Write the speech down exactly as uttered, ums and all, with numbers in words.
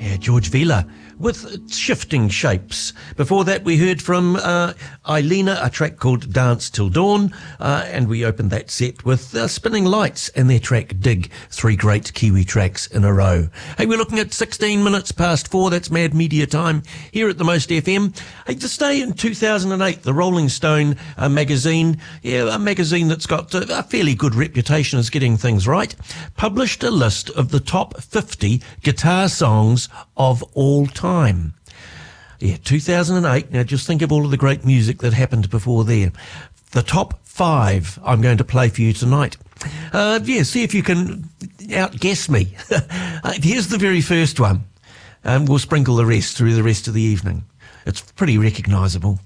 Yeah, George Vila with Shifting Shapes. Before that, we heard from uh, Eilina, a track called Dance Till Dawn, uh, and we opened that set with uh, Spinning Lights and their track Dig, three great Kiwi tracks in a row. Hey, we're looking at sixteen minutes past four, that's Mad Media time here at the Most F M. Hey, to stay in two thousand eight, the Rolling Stone uh, magazine, yeah, a magazine that's got a fairly good reputation as getting things right, published a list of the top fifty guitar songs of all time. Yeah, two thousand eight. Now just think of all of the great music that happened before there. The top five I'm going to play for you tonight. Uh, yeah, see if you can outguess me. uh, here's the very first one. Um, we'll sprinkle the rest through the rest of the evening. It's pretty recognisable.